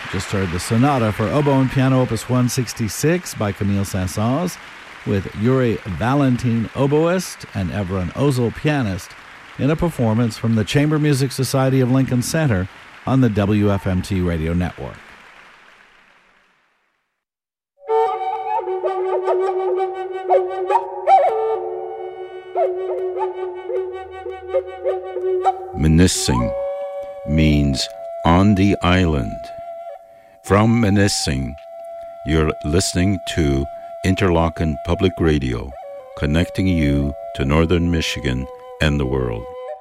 Just heard the Sonata for Oboe and Piano Opus 166 by Camille Saint-Saëns, with Yuri Valentin, oboist, and Evren Ozel, pianist, in a performance from the Chamber Music Society of Lincoln Center on the WFMT radio network. Menissing means on the island. From Menissing, you're listening to Interlochen Public Radio, connecting you to Northern Michigan and the world.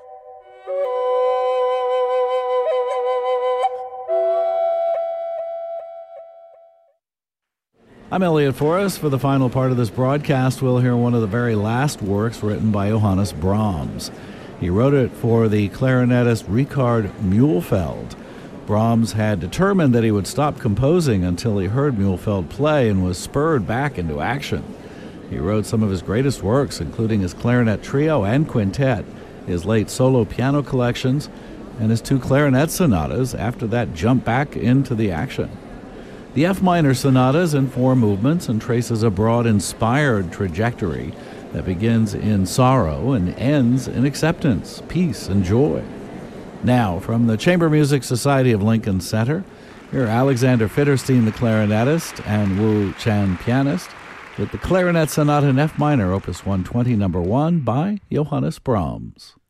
I'm Elliot Forrest. For the final part of this broadcast, we'll hear one of the very last works written by Johannes Brahms. He wrote it for the clarinetist Richard Mühlfeld. Brahms had determined that he would stop composing until he heard Mühlfeld play and was spurred back into action. He wrote some of his greatest works, including his clarinet trio and quintet, his late solo piano collections, and his 2 clarinet sonatas after that jump back into the action. The F minor sonata is in 4 movements and traces a broad, inspired trajectory that begins in sorrow and ends in acceptance, peace, and joy. Now, from the Chamber Music Society of Lincoln Center, here are Alexander Fitterstein, the clarinetist, and Wu Chan, pianist, with the Clarinet Sonata in F minor, Opus 120, number 1, by Johannes Brahms.